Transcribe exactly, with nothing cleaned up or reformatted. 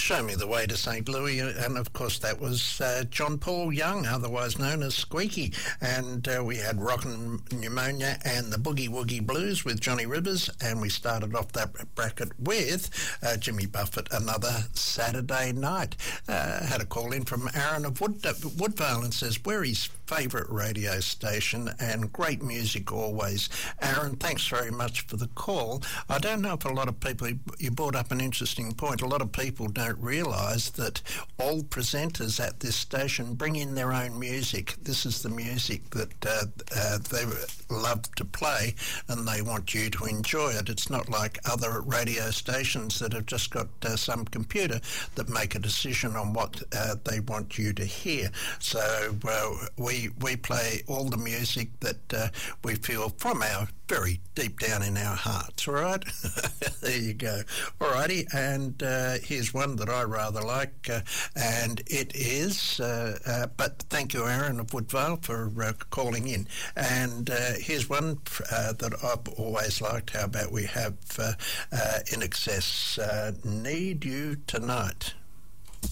Show Me the Way to Saint Louis, and of course that was uh, John Paul Young, otherwise known as Squeaky, and uh, we had Rockin' Pneumonia and the Boogie Woogie Blues with Johnny Rivers, and we started off that bracket with uh, Jimmy Buffett, Another Saturday Night. Uh, had a call in from Aaron of Wood, uh, Woodvale and says, we're his favourite radio station and great music always. Aaron, thanks very much for the call. I don't know if a lot of people, you brought up an interesting point, a lot of people don't realise that all presenters at this station bring in their own music. This is the music that uh, uh, they love to play and they want you to enjoy it. It's not like other radio stations that have just got uh, some computer that make a decision on what uh, they want you to hear. So uh, we, we play all the music that uh, we feel from our very deep down in our hearts, all right? There you go. All righty, and uh, here's one that I rather like, uh, and it is, uh, uh, but thank you, Aaron of Woodvale, for uh, calling in. And uh, here's one uh, that I've always liked. How about we have uh, uh, In Excess, uh, Need You Tonight.